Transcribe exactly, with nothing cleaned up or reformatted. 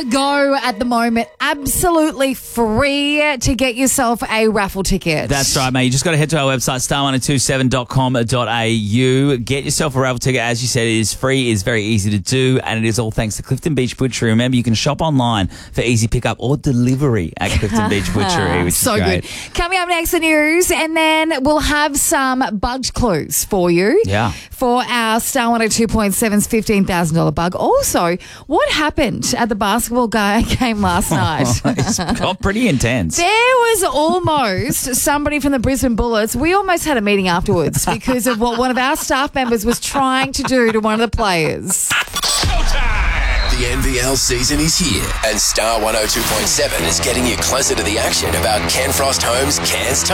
the go at the moment. Absolutely free to get yourself a raffle ticket. That's right, mate. You just got to head to our website, star one oh two seven dot com dot a u. Get yourself a raffle ticket. As you said, it is free, it is very easy to do, and it is all thanks to Clifton Beach Butchery. Remember, you can shop online for easy pickup or delivery at Clifton Beach Butchery, which so is great. good. Coming up next, the news, and then we'll have some bugged clues for you. Yeah. For our Star one oh two point seven's fifteen thousand dollars bug. Also, what happened at the basketball ga- game last night? It's got pretty intense. There was almost somebody from the Brisbane Bullets. We almost had a meeting afterwards because of what one of our staff members was trying to do to one of the players. The N B L season is here, and Star one oh two point seven is getting you closer to the action about Ken Frost Homes' Cairns